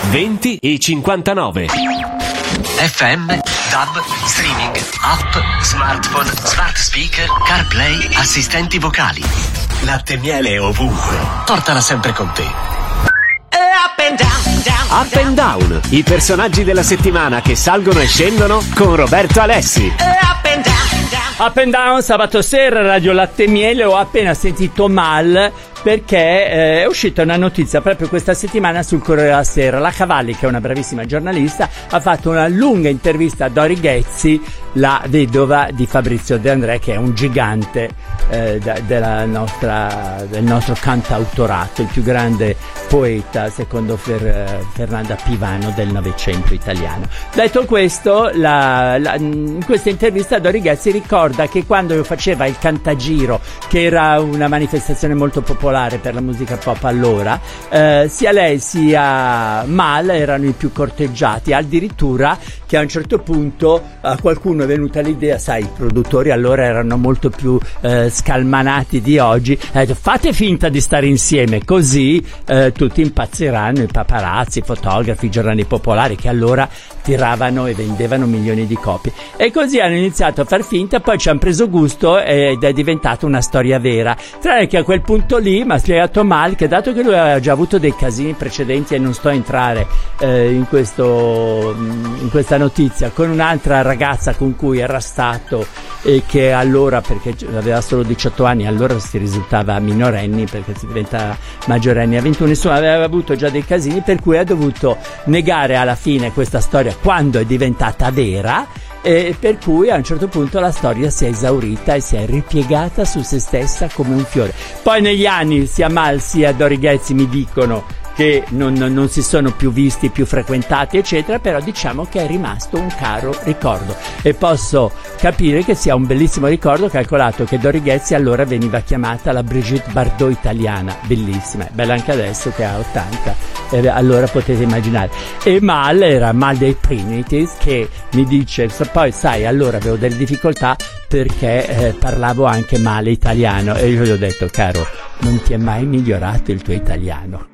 20 e 59. FM, DAB, streaming, app, smartphone, smart speaker, CarPlay, assistenti vocali. Latte e miele ovunque. Portala sempre con te. Up and Down, i personaggi della settimana che salgono e scendono con Roberto Alessi. Up and Down, sabato sera, Radio Latte e Miele. Ho appena sentito Mal perché è uscita una notizia proprio questa settimana sul Corriere della Sera. La Cavalli, che è una bravissima giornalista, ha fatto una lunga intervista a Dori Ghezzi, la vedova di Fabrizio De André, che è un gigante del nostro cantautorato, il più grande poeta secondo Fernanda Pivano del Novecento italiano. Detto questo, in questa intervista Dori Ghezzi ricorda che quando faceva il Cantagiro, che era una manifestazione molto popolare per la musica pop allora, sia lei sia Mal erano i più corteggiati, addirittura che a un certo punto a qualcuno è venuta l'idea, sai, i produttori allora erano molto più scalmanati di oggi, ha detto: fate finta di stare insieme, così tutti impazziranno, i paparazzi, i fotografi, i giornali popolari, che allora tiravano e vendevano milioni di copie, e così hanno iniziato a far finta, poi ci hanno preso gusto ed è diventata una storia vera, tranne che a quel punto lì mi ha spiegato Mal che, dato che lui aveva già avuto dei casini precedenti, e non sto a entrare in questa notizia, con un'altra ragazza con cui era stato, e che allora, perché aveva solo 18 anni, allora si risultava minorenni perché si diventa maggiorenni a 21, insomma aveva avuto già dei casini, per cui ha dovuto negare alla fine questa storia quando è diventata vera, e per cui a un certo punto la storia si è esaurita e si è ripiegata su se stessa come un fiore. Poi negli anni sia Mal sia Dori Ghezzi mi dicono che non si sono più visti, più frequentati, eccetera, però diciamo che è rimasto un caro ricordo, e posso capire che sia un bellissimo ricordo, calcolato che Dori Ghezzi allora veniva chiamata la Brigitte Bardot italiana, bellissima, bella anche adesso che ha 80, allora potete immaginare. E Mal era Mal dei Primities, che mi dice, poi sai, allora avevo delle difficoltà perché parlavo anche male italiano, e io gli ho detto: caro, non ti è mai migliorato il tuo italiano.